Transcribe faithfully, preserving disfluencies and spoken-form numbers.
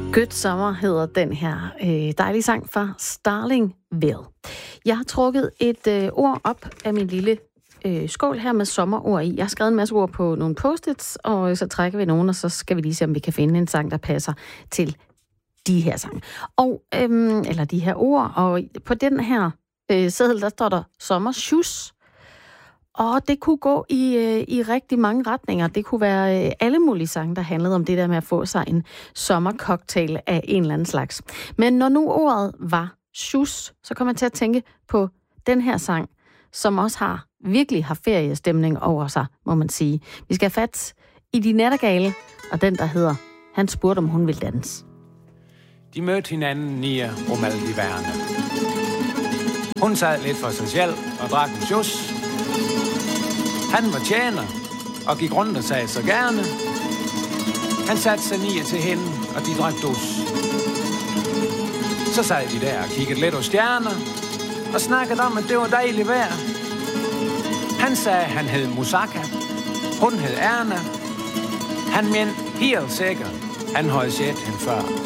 Good Summer hedder den her øh, dejlige sang fra Starlingville. Jeg har trukket et øh, ord op af min lille øh, skål her med sommerord i. Jeg har skrevet en masse ord på nogle post-its, og så trækker vi nogen, og så skal vi lige se, om vi kan finde en sang, der passer til de her sange. Og, øhm, eller de her ord. Og på den her øh, seddel, der står der sommersjus. Og det kunne gå i, øh, i rigtig mange retninger. Det kunne være øh, alle mulige sange, der handlede om det der med at få sig en sommercocktail af en eller anden slags. Men når nu ordet var sjus, så kommer man til at tænke på den her sang, som også har virkelig har feriestemning over sig, må man sige. Vi skal have fat i De Nattergale, og den, der hedder Han spurgte, om hun ville danse. De mødte hinanden i Romaldiverne. Hun sad lidt for sig selv og drak en sjus. Han var tjener og gik rundt og sagde så gerne. Han satte sig nier til hende, og de drak dus. Så sad de der og kiggede lidt på stjerner og snakkede om, at det var dejligt vejr. Han sagde, han hed Musaka. Hun hed Erna. Han mente helt sikkert, han havde set hende før.